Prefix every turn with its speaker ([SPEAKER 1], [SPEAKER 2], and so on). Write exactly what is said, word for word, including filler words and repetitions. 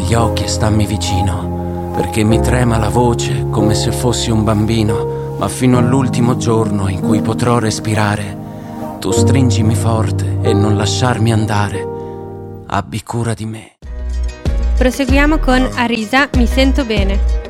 [SPEAKER 1] gli occhi e stammi vicino, perché mi trema la voce come se fossi un bambino, ma fino all'ultimo giorno in cui potrò respirare, tu stringimi forte e non lasciarmi andare, abbi cura di me.
[SPEAKER 2] Proseguiamo con Arisa, Mi sento bene.